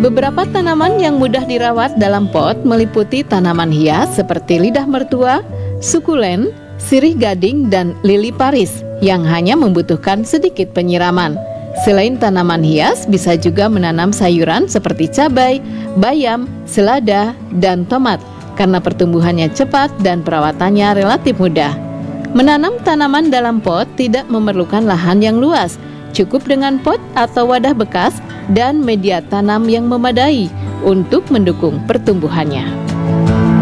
Beberapa tanaman yang mudah dirawat dalam pot meliputi tanaman hias seperti lidah mertua, sukulen, sirih gading, dan lili Paris yang hanya membutuhkan sedikit penyiraman. Selain tanaman hias, bisa juga menanam sayuran seperti cabai, bayam, selada, dan tomat karena pertumbuhannya cepat dan perawatannya relatif mudah. Menanam tanaman dalam pot tidak memerlukan lahan yang luas. Cukup dengan pot atau wadah bekas dan media tanam yang memadai untuk mendukung pertumbuhannya.